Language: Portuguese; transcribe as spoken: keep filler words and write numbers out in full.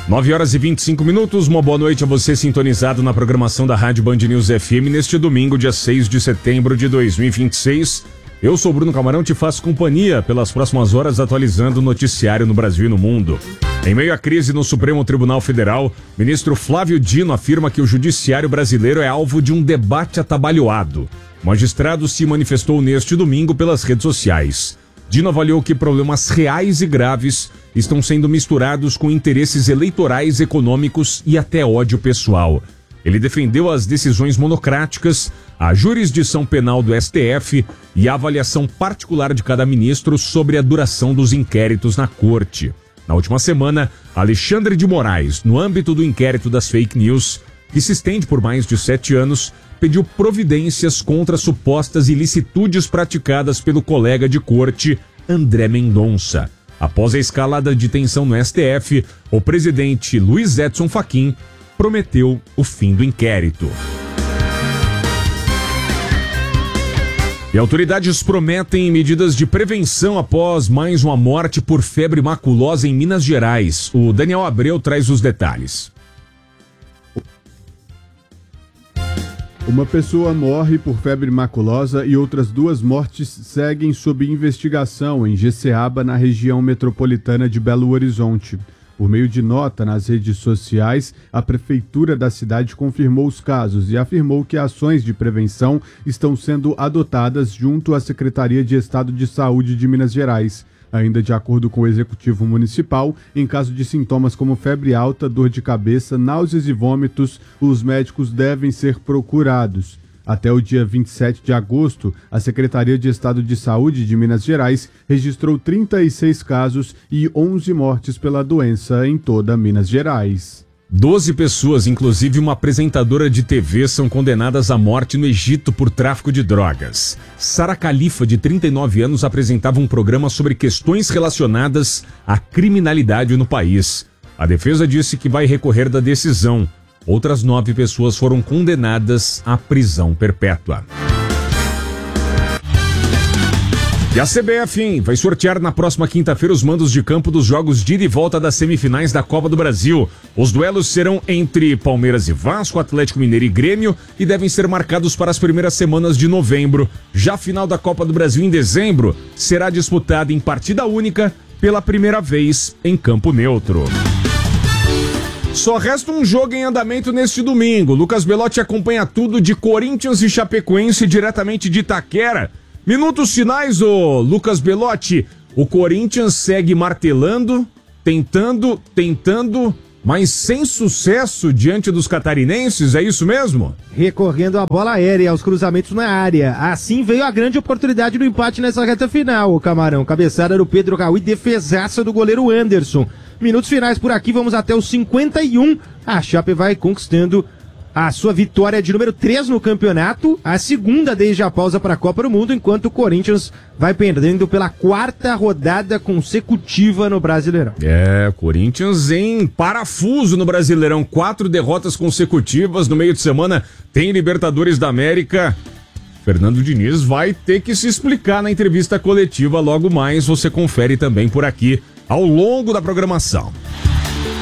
nove horas e vinte e cinco minutos, uma boa noite a você sintonizado na programação da Rádio Band News F M neste domingo, dia seis de setembro de dois mil e vinte e seis. Eu sou Bruno Camarão, te faço companhia pelas próximas horas atualizando o noticiário no Brasil e no mundo. Em meio à crise no Supremo Tribunal Federal, ministro Flávio Dino afirma que o judiciário brasileiro é alvo de um debate atabalhoado. O magistrado se manifestou neste domingo pelas redes sociais. Dino avaliou que problemas reais e graves estão sendo misturados com interesses eleitorais, econômicos e até ódio pessoal. Ele defendeu as decisões monocráticas, a jurisdição penal do S T F e a avaliação particular de cada ministro sobre a duração dos inquéritos na corte. Na última semana, Alexandre de Moraes, no âmbito do inquérito das fake news, que se estende por mais de sete anos, pediu providências contra supostas ilicitudes praticadas pelo colega de corte, André Mendonça. Após a escalada de tensão no S T F, o presidente Luiz Edson Fachin prometeu o fim do inquérito. E autoridades prometem medidas de prevenção após mais uma morte por febre maculosa em Minas Gerais. O Daniel Abreu traz os detalhes. Uma pessoa morre por febre maculosa e outras duas mortes seguem sob investigação em Jeceaba, na região metropolitana de Belo Horizonte. Por meio de nota nas redes sociais, a prefeitura da cidade confirmou os casos e afirmou que ações de prevenção estão sendo adotadas junto à Secretaria de Estado de Saúde de Minas Gerais. Ainda de acordo com o Executivo Municipal, em caso de sintomas como febre alta, dor de cabeça, náuseas e vômitos, os médicos devem ser procurados. Até o dia vinte e sete de agosto, a Secretaria de Estado de Saúde de Minas Gerais registrou trinta e seis casos e onze mortes pela doença em toda Minas Gerais. doze pessoas, inclusive uma apresentadora de T V, são condenadas à morte no Egito por tráfico de drogas. Sara Khalifa, de trinta e nove anos, apresentava um programa sobre questões relacionadas à criminalidade no país. A defesa disse que vai recorrer da decisão. Outras nove pessoas foram condenadas à prisão perpétua. E a C B F, hein, vai sortear na próxima quinta-feira os mandos de campo dos jogos de ida e volta das semifinais da Copa do Brasil. Os duelos serão entre Palmeiras e Vasco, Atlético Mineiro e Grêmio e devem ser marcados para as primeiras semanas de novembro. Já a final da Copa do Brasil em dezembro será disputada em partida única pela primeira vez em campo neutro. Só resta um jogo em andamento neste domingo. Lucas Belotti acompanha tudo de Corinthians e Chapecoense diretamente de Itaquera. Minutos finais, ô Lucas Belotti. O Corinthians segue martelando, tentando, tentando, mas sem sucesso diante dos catarinenses, é isso mesmo? Recorrendo a bola aérea, aos cruzamentos na área. Assim veio a grande oportunidade do empate nessa reta final, o Camarão. Cabeçada do Pedro Raul e defesaça do goleiro Anderson. Minutos finais por aqui, vamos até os cinquenta e um. A Chape vai conquistando a sua vitória de número três no campeonato, a segunda desde a pausa para a Copa do Mundo, enquanto o Corinthians vai perdendo pela quarta rodada consecutiva no Brasileirão. É, Corinthians em parafuso no Brasileirão, quatro derrotas consecutivas no meio de semana, tem Libertadores da América. Fernando Diniz vai ter que se explicar na entrevista coletiva logo mais, você confere também por aqui ao longo da programação.